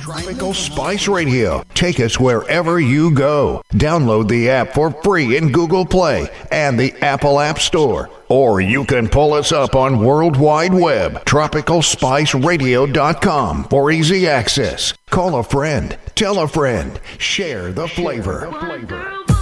Tropical Spice Radio. Take us wherever you go. Download the app for free in Google Play and the Apple App Store. Or you can pull us up on World Wide Web, tropicalspiceradio.com for easy access. Call a friend, tell a friend, share the flavor.